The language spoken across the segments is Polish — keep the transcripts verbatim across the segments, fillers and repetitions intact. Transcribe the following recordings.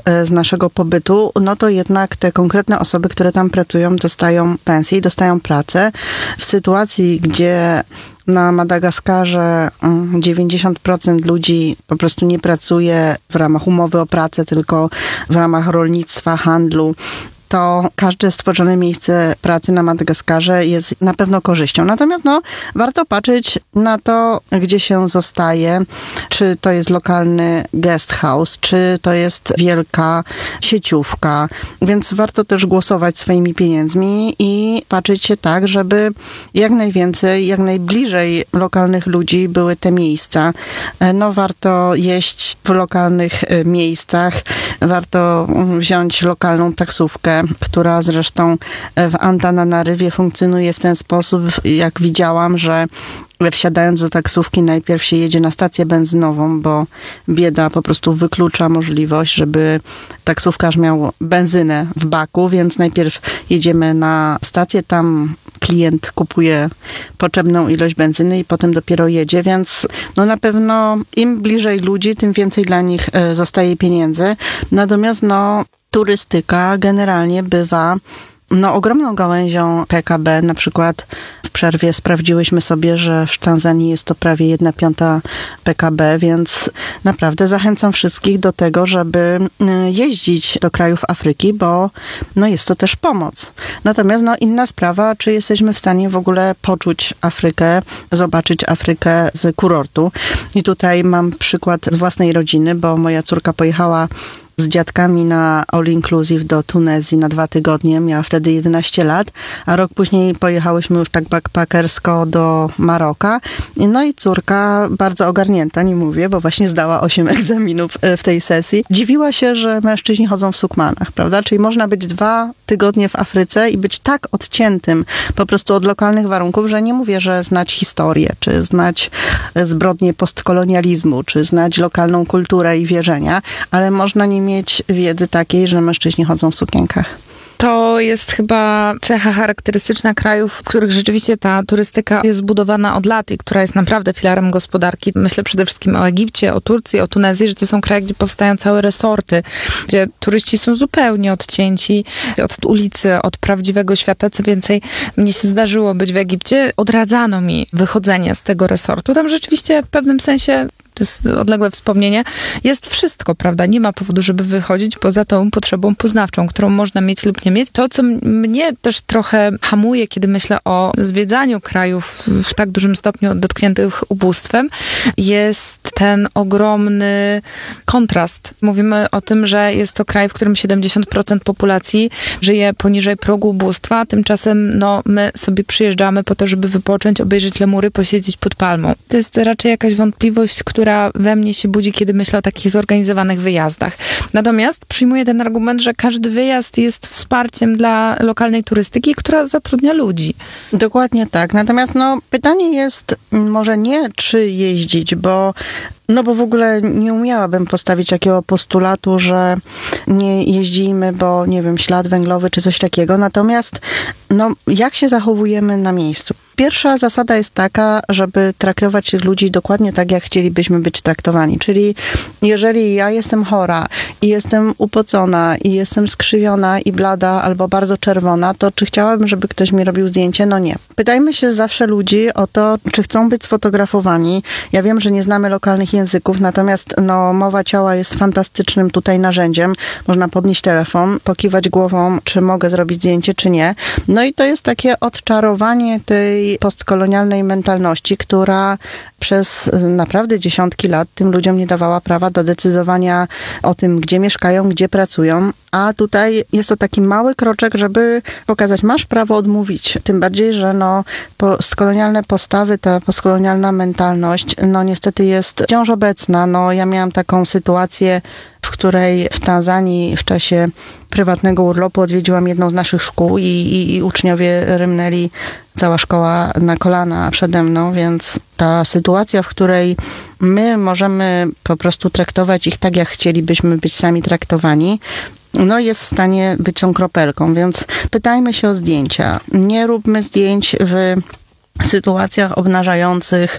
z naszego pobytu, no to jednak te konkretne osoby, które tam pracują, dostają pensję i dostają pracę. W sytuacji, gdzie na Madagaskarze dziewięćdziesiąt procent ludzi po prostu nie pracuje w ramach umowy o pracę, tylko w ramach rolnictwa, handlu, to każde stworzone miejsce pracy na Madagaskarze jest na pewno korzyścią. Natomiast no, warto patrzeć na to, gdzie się zostaje, czy to jest lokalny guest house, czy to jest wielka sieciówka. Więc warto też głosować swoimi pieniędzmi i patrzeć się tak, żeby jak najwięcej, jak najbliżej lokalnych ludzi były te miejsca. No, warto jeść w lokalnych miejscach, warto wziąć lokalną taksówkę, która zresztą w Antananarywie funkcjonuje w ten sposób, jak widziałam, że wsiadając do taksówki najpierw się jedzie na stację benzynową, bo bieda po prostu wyklucza możliwość, żeby taksówkarz miał benzynę w baku, więc najpierw jedziemy na stację, tam klient kupuje potrzebną ilość benzyny i potem dopiero jedzie, więc no na pewno im bliżej ludzi, tym więcej dla nich zostaje pieniędzy. Natomiast no turystyka generalnie bywa no, ogromną gałęzią P K B. Na przykład w przerwie sprawdziłyśmy sobie, że w Tanzanii jest to prawie jedna piąta P K B, więc naprawdę zachęcam wszystkich do tego, żeby jeździć do krajów Afryki, bo no, jest to też pomoc. Natomiast no, inna sprawa, czy jesteśmy w stanie w ogóle poczuć Afrykę, zobaczyć Afrykę z kurortu. I tutaj mam przykład z własnej rodziny, bo moja córka pojechała z dziadkami na all inclusive do Tunezji na dwa tygodnie. Miała wtedy jedenaście lat, a rok później pojechałyśmy już tak backpackersko do Maroka. No i córka, bardzo ogarnięta, nie mówię, bo właśnie zdała osiem egzaminów w tej sesji, dziwiła się, że mężczyźni chodzą w sukmanach, prawda? Czyli można być dwa tygodnie w Afryce i być tak odciętym po prostu od lokalnych warunków, że nie mówię, że znać historię, czy znać zbrodnie postkolonializmu, czy znać lokalną kulturę i wierzenia, ale można nie mieć wiedzy takiej, że mężczyźni chodzą w sukienkach. To jest chyba cecha charakterystyczna krajów, w których rzeczywiście ta turystyka jest zbudowana od lat i która jest naprawdę filarem gospodarki. Myślę przede wszystkim o Egipcie, o Turcji, o Tunezji, że to są kraje, gdzie powstają całe resorty, gdzie turyści są zupełnie odcięci od ulicy, od prawdziwego świata. Co więcej, mnie się zdarzyło być w Egipcie, odradzano mi wychodzenie z tego resortu. Tam rzeczywiście w pewnym sensie, to jest odległe wspomnienie, jest wszystko, prawda? Nie ma powodu, żeby wychodzić poza tą potrzebą poznawczą, którą można mieć lub nie mieć. To, co mnie też trochę hamuje, kiedy myślę o zwiedzaniu krajów w tak dużym stopniu dotkniętych ubóstwem, jest ten ogromny kontrast. Mówimy o tym, że jest to kraj, w którym siedemdziesiąt procent populacji żyje poniżej progu ubóstwa, tymczasem no, my sobie przyjeżdżamy po to, żeby wypocząć, obejrzeć lemury, posiedzieć pod palmą. To jest raczej jakaś wątpliwość, która która we mnie się budzi, kiedy myślę o takich zorganizowanych wyjazdach. Natomiast przyjmuję ten argument, że każdy wyjazd jest wsparciem dla lokalnej turystyki, która zatrudnia ludzi. Dokładnie tak. Natomiast no, pytanie jest może nie, czy jeździć, bo No bo w ogóle nie umiałabym postawić takiego postulatu, że nie jeździmy, bo nie wiem, ślad węglowy czy coś takiego. Natomiast no, jak się zachowujemy na miejscu? Pierwsza zasada jest taka, żeby traktować tych ludzi dokładnie tak, jak chcielibyśmy być traktowani. Czyli jeżeli ja jestem chora i jestem upocona i jestem skrzywiona i blada albo bardzo czerwona, to czy chciałabym, żeby ktoś mi robił zdjęcie? No nie. Pytajmy się zawsze ludzi o to, czy chcą być sfotografowani. Ja wiem, że nie znamy lokalnych języków, natomiast no, mowa ciała jest fantastycznym tutaj narzędziem. Można podnieść telefon, pokiwać głową, czy mogę zrobić zdjęcie, czy nie. No i to jest takie odczarowanie tej postkolonialnej mentalności, która przez naprawdę dziesiątki lat tym ludziom nie dawała prawa do decydowania o tym, gdzie mieszkają, gdzie pracują, a tutaj jest to taki mały kroczek, żeby pokazać, masz prawo odmówić. Tym bardziej, że no, postkolonialne postawy, ta postkolonialna mentalność, no niestety jest wciąż obecna. No, ja miałam taką sytuację, w której w Tanzanii w czasie prywatnego urlopu odwiedziłam jedną z naszych szkół i, i, i uczniowie rymnęli, cała szkoła na kolana przede mną, więc ta sytuacja, w której my możemy po prostu traktować ich tak, jak chcielibyśmy być sami traktowani, no jest w stanie być tą kropelką, więc pytajmy się o zdjęcia. Nie róbmy zdjęć w sytuacjach obnażających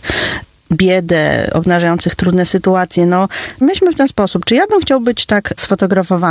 biedę, obnażających trudne sytuacje. No, myślmy w ten sposób, czy ja bym chciał być tak sfotografowany?